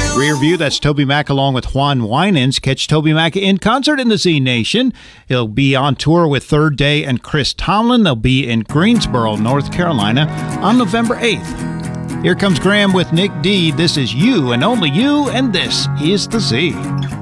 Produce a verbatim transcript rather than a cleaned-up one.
Rear View, that's Toby Mac along with Juan Winans. Catch Toby Mac in concert in the Z Nation. He'll be on tour with Third Day and Chris Tomlin. They'll be in Greensboro, North Carolina on November eighth. Here comes Graham with Nick D. This is You and Only You, and this is the Z.